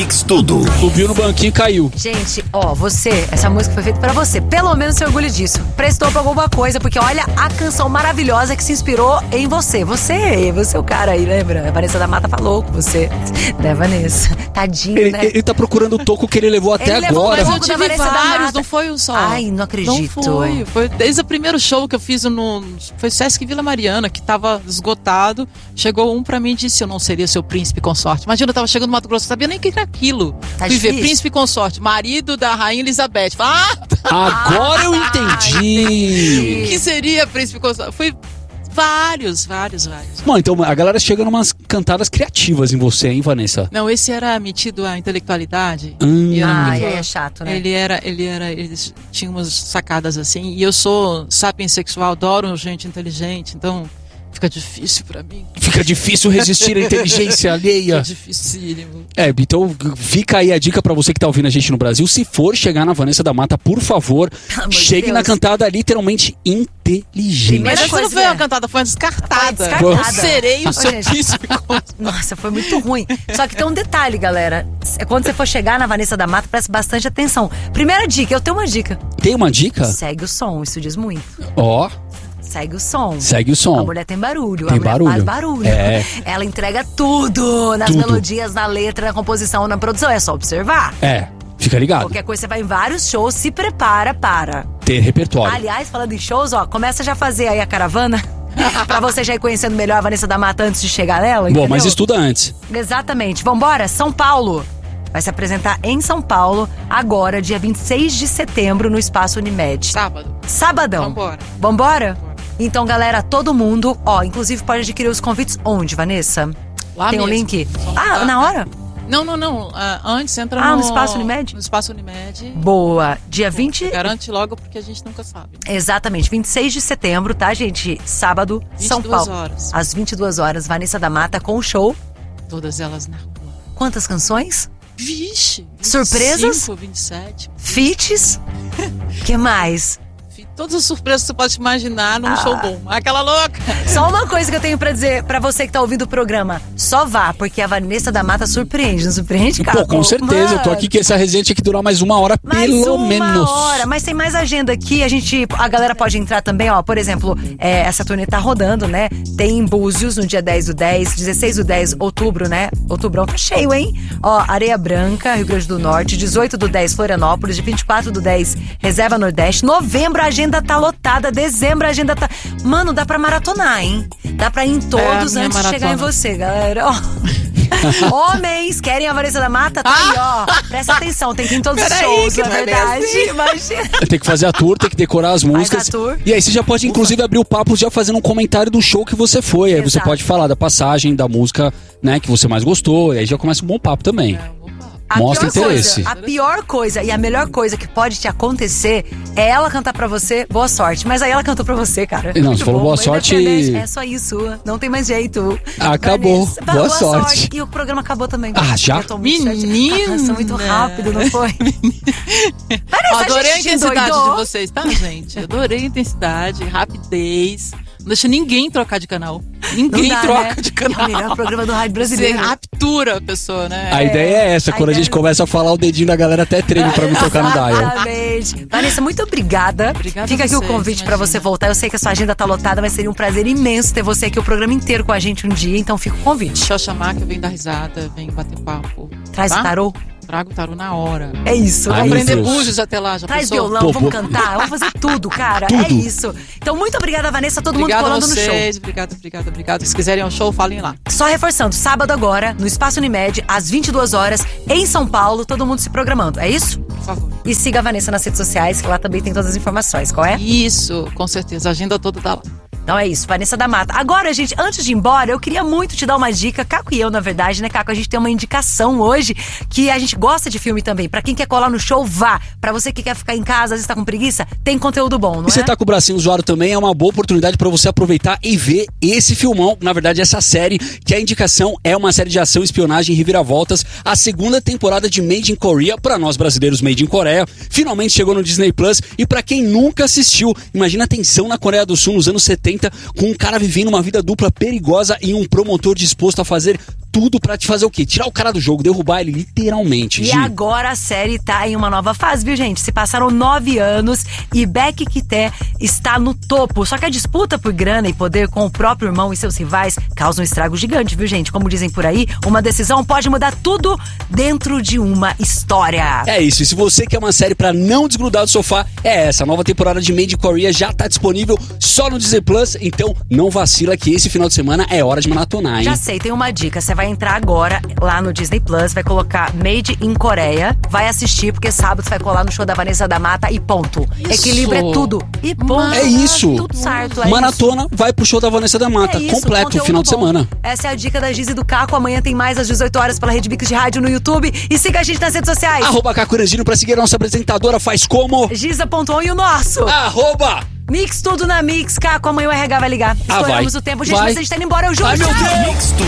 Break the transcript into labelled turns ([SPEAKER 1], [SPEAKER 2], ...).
[SPEAKER 1] Mix Tudo.
[SPEAKER 2] Subiu no banquinho e caiu.
[SPEAKER 3] Gente, ó, essa música foi feita pra você. Pelo menos se orgulhe disso. Prestou pra alguma coisa, porque olha a canção maravilhosa que se inspirou em você. Você é o cara aí, lembra? A Vanessa da Mata falou com você. Né, Vanessa? Tadinho, né?
[SPEAKER 2] Ele tá procurando o toco que ele levou até agora.
[SPEAKER 4] Mas eu tive vários, não foi um só.
[SPEAKER 3] Ai, não acredito.
[SPEAKER 4] Não foi desde o primeiro show que eu fiz foi Sesc Vila Mariana, que tava esgotado. Chegou um pra mim e disse: eu não seria seu príncipe consorte. Imagina, eu tava chegando no Mato Grosso, eu sabia nem o que era aquilo.
[SPEAKER 3] Tá
[SPEAKER 4] Fui ver
[SPEAKER 3] difícil.
[SPEAKER 4] príncipe consorte, marido da rainha Elizabeth.
[SPEAKER 2] Agora eu entendi.
[SPEAKER 4] O que seria príncipe consorte? Foi vários.
[SPEAKER 2] Bom, então a galera chega numas cantadas criativas em você, hein, Vanessa?
[SPEAKER 4] Não, esse era metido à intelectualidade.
[SPEAKER 3] Ai, é chato, né?
[SPEAKER 4] Ele tinha umas sacadas assim. E eu sou sapiens sexual, adoro gente inteligente, então fica difícil pra mim.
[SPEAKER 2] Fica difícil resistir à inteligência alheia.
[SPEAKER 4] É dificílimo.
[SPEAKER 2] Então fica aí a dica pra você que tá ouvindo a gente no Brasil. Se for chegar na Vanessa da Mata, por favor, chegue na cantada literalmente inteligente.
[SPEAKER 4] Mas essa não foi uma cantada, foi uma descartada. Eu serei o seu príncipe.
[SPEAKER 3] Nossa, foi muito ruim. Só que tem um detalhe, galera. Quando você for chegar na Vanessa da Mata, preste bastante atenção. Primeira dica, eu tenho uma dica.
[SPEAKER 2] Tem uma dica?
[SPEAKER 3] Segue o som, isso diz muito.
[SPEAKER 2] Ó.
[SPEAKER 3] Segue o som.
[SPEAKER 2] Segue o som.
[SPEAKER 3] A mulher tem barulho.
[SPEAKER 2] Tem
[SPEAKER 3] a mulher
[SPEAKER 2] barulho.
[SPEAKER 3] faz barulho.
[SPEAKER 2] É.
[SPEAKER 3] Ela entrega tudo nas melodias, na letra, na composição, na produção. É só observar.
[SPEAKER 2] Fica ligado.
[SPEAKER 3] Qualquer coisa, você vai em vários shows, se prepara para
[SPEAKER 2] ter repertório.
[SPEAKER 3] Aliás, falando em shows, ó, começa já a fazer aí a caravana. Pra você já ir conhecendo melhor a Vanessa da Mata antes de chegar nela,
[SPEAKER 2] Bom,
[SPEAKER 3] entendeu?
[SPEAKER 2] mas estuda antes.
[SPEAKER 3] Vambora? São Paulo. Vai se apresentar em São Paulo, agora, dia 26 de setembro, no Espaço Unimed. Sabadão. Vambora? Então, galera, todo mundo, ó, inclusive pode adquirir os convites onde, Vanessa?
[SPEAKER 4] Lá
[SPEAKER 3] tem
[SPEAKER 4] mesmo.
[SPEAKER 3] um link? Na hora?
[SPEAKER 4] Não. Antes entra
[SPEAKER 3] no Espaço Unimed?
[SPEAKER 4] No Espaço Unimed.
[SPEAKER 3] Boa. Dia 20...
[SPEAKER 4] Garante logo, porque a gente nunca sabe.
[SPEAKER 3] Exatamente. 26 de setembro, tá, gente? Sábado, São Paulo.
[SPEAKER 4] 22 horas.
[SPEAKER 3] Às 22 horas, Vanessa da Mata com o show.
[SPEAKER 4] Todas elas na rua.
[SPEAKER 3] Quantas canções?
[SPEAKER 4] Vixe! 25,
[SPEAKER 3] Surpresas?
[SPEAKER 4] 27.
[SPEAKER 3] Feats? Que mais?
[SPEAKER 4] Todas as surpresas que você pode imaginar num show bom. Aquela louca!
[SPEAKER 3] Só uma coisa que eu tenho pra dizer pra você que tá ouvindo o programa. Só vá, porque a Vanessa da Mata surpreende. Não surpreende, cara?
[SPEAKER 2] Pô, com certeza. Eu tô aqui que essa resenha tinha que durar mais 1 hora, pelo menos.
[SPEAKER 3] Mas tem mais agenda aqui. A galera pode entrar também, ó. Por exemplo, essa turnê tá rodando, né? Tem em Búzios no dia 10/10, 16/10, outubro, né? Outubrão tá cheio, hein? Ó, Areia Branca, Rio Grande do Norte, 18/10, Florianópolis, de 24/10, Reserva Nordeste. Novembro, a agenda tá lotada. Dezembro, a agenda tá... Mano, dá pra maratonar, hein? Dá pra ir em todos antes de chegar em você, galera. Ó. Homens, querem a Vanessa da Mata? Tá aí, ó. Presta atenção, tem que ir em todos os shows, na verdade. Imagina.
[SPEAKER 2] Tem que fazer a tour, tem que decorar as músicas.
[SPEAKER 3] Faz a tour.
[SPEAKER 2] E aí você já pode, inclusive, abrir o papo já fazendo um comentário do show que você foi. Aí você pode falar da passagem, da música, né, que você mais gostou. E aí já começa um bom papo também. Mostra interesse.
[SPEAKER 3] A pior coisa e a melhor coisa que pode te acontecer é ela cantar pra você boa sorte. Mas aí ela cantou pra você, cara.
[SPEAKER 2] Não, você falou boa sorte e...
[SPEAKER 3] É só isso, não tem mais jeito.
[SPEAKER 2] Acabou. Boa sorte.
[SPEAKER 3] E o programa acabou também.
[SPEAKER 2] Já?
[SPEAKER 4] Menina!
[SPEAKER 3] Passou muito rápido, não foi?
[SPEAKER 4] Adorei a intensidade de vocês, tá, gente? Adorei a intensidade, rapidez. Não deixa ninguém trocar de canal. Ninguém troca de canal.
[SPEAKER 3] É o melhor programa do rádio brasileiro.
[SPEAKER 4] Você raptura a pessoa, né?
[SPEAKER 2] A ideia é essa. Quando a gente começa a falar, o dedinho da galera até treme pra me tocar no dial.
[SPEAKER 3] Exatamente. Vanessa, muito obrigada. Fica aqui o convite pra você voltar. Eu sei que a sua agenda tá lotada, mas seria um prazer imenso ter você aqui o programa inteiro com a gente um dia. Então fica o convite.
[SPEAKER 4] Deixa eu chamar que eu venho dar risada, venho bater papo.
[SPEAKER 3] Traz o tarô?
[SPEAKER 4] Trago o tarô na hora.
[SPEAKER 3] É isso.
[SPEAKER 4] Vou aprender Búzios até lá, já
[SPEAKER 3] Traz
[SPEAKER 4] pensou?
[SPEAKER 3] violão, vamos cantar, vamos fazer tudo, cara. É isso. Então, muito obrigada, Vanessa, todo mundo colando no show.
[SPEAKER 4] Obrigado. Se quiserem um show, falem lá.
[SPEAKER 3] Só reforçando, sábado agora, no Espaço Unimed, às 22 horas, em São Paulo, todo mundo se programando, é isso?
[SPEAKER 4] Por favor.
[SPEAKER 3] E siga a Vanessa nas redes sociais, que lá também tem todas as informações, qual é?
[SPEAKER 4] Isso, com certeza, a agenda toda tá lá.
[SPEAKER 3] Então é isso, Vanessa da Mata. Agora, gente, antes de ir embora, eu queria muito te dar uma dica. Caco e eu, na verdade, né, Caco? A gente tem uma indicação hoje que a gente gosta de filme também. Pra quem quer colar no show, vá. Pra você que quer ficar em casa, às vezes tá com preguiça, tem conteúdo bom, não é?
[SPEAKER 2] E você tá com o bracinho zoado também, é uma boa oportunidade pra você aproveitar e ver esse filmão. Na verdade, essa série, que a indicação é uma série de ação, espionagem e reviravoltas. A 2ª temporada de Made in Korea, pra nós brasileiros, Made in Coreia. Finalmente chegou no Disney Plus. E pra quem nunca assistiu, imagina a tensão na Coreia do Sul nos anos 70, com um cara vivendo uma vida dupla perigosa e um promotor disposto a fazer tudo pra te fazer o quê? Tirar o cara do jogo, derrubar ele literalmente,
[SPEAKER 3] E
[SPEAKER 2] Gi.
[SPEAKER 3] agora a série tá em uma nova fase, viu, gente? Se passaram 9 anos e Beck Kité está no topo. Só que a disputa por grana e poder com o próprio irmão e seus rivais causa um estrago gigante, viu, gente? Como dizem por aí, uma decisão pode mudar tudo dentro de uma história.
[SPEAKER 2] É isso, e se você quer uma série pra não desgrudar do sofá, é essa. A nova temporada de Made in Korea já tá disponível só no Disney Plus, então não vacila que esse final de semana é hora de maratonar, hein?
[SPEAKER 3] Já sei, tem uma dica. Você vai entrar agora lá no Disney Plus, vai colocar Made in Coreia, vai assistir, porque sábado você vai colar no show da Vanessa da Mata e ponto.
[SPEAKER 4] Isso.
[SPEAKER 3] Equilíbrio é tudo. E ponto.
[SPEAKER 2] É isso.
[SPEAKER 3] Tudo certo. É
[SPEAKER 2] Maratona, vai pro show da Vanessa da Mata,
[SPEAKER 3] É isso,
[SPEAKER 2] completo,
[SPEAKER 3] conteúdo
[SPEAKER 2] final de
[SPEAKER 3] bom.
[SPEAKER 2] semana.
[SPEAKER 3] Essa é a dica da Giz e do Caco. Amanhã tem mais às 18 horas pela Rede Mix de Rádio no YouTube. E siga a gente nas redes sociais.
[SPEAKER 2] @Caco Eranzino pra seguir a nossa apresentadora, faz como?
[SPEAKER 3] Giza.on e o nosso.
[SPEAKER 2] @
[SPEAKER 3] Mix tudo na Mix. Caco, amanhã o RH vai ligar.
[SPEAKER 2] Ah,
[SPEAKER 3] Estouramos
[SPEAKER 2] vai.
[SPEAKER 3] o tempo. Gente,
[SPEAKER 2] Vai.
[SPEAKER 3] mas a gente tá indo embora. Eu juro.
[SPEAKER 2] Ai, meu
[SPEAKER 3] tchau.
[SPEAKER 2] Deus.
[SPEAKER 1] Mix Tudo.